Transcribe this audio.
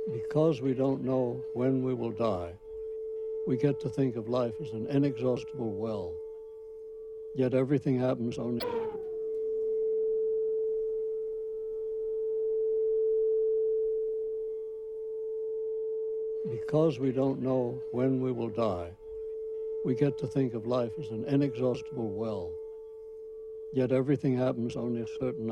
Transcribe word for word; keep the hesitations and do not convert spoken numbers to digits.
Because we don't know when we will die, we get to think of life as an inexhaustible well. Yet everything happens only... Because we don't know when we will die, we get to think of life as an inexhaustible well. Yet everything happens only a certain